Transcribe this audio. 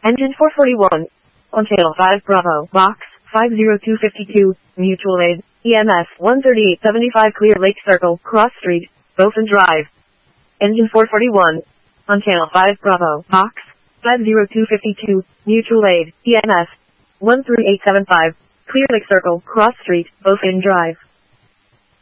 Engine 441. On channel 5 Bravo, box 50252, mutual aid, EMS 13875 Clear Lake Circle, Cross Street, Bosun Drive. Engine 441. On channel 5 Bravo, box 50252, mutual aid, EMS 13875, Clear Lake Circle, Cross Street, Bosun Drive.